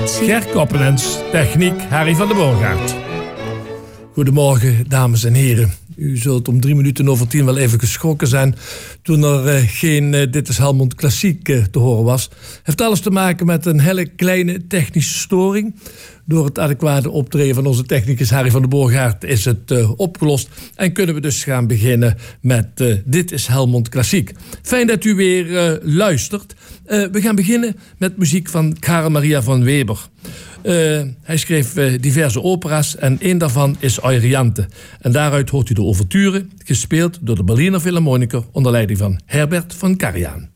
Ger Koppenens, techniek Harry van der Borgaert. Goedemorgen, dames en heren. U zult om 10:03 wel even geschrokken zijn toen er geen Dit is Helmond Klassiek te horen was. Heeft alles te maken met een hele kleine technische storing. Door het adequate optreden van onze technicus Harry van der Borgaert is het opgelost. En kunnen we dus gaan beginnen met Dit is Helmond Klassiek. Fijn dat u weer luistert. We gaan beginnen met muziek van Karel Maria van Weber. Hij schreef diverse opera's en één daarvan is Euryanthe. En daaruit hoort u de ouverture, gespeeld door de Berliner Philharmoniker onder leiding van Herbert von Karajan.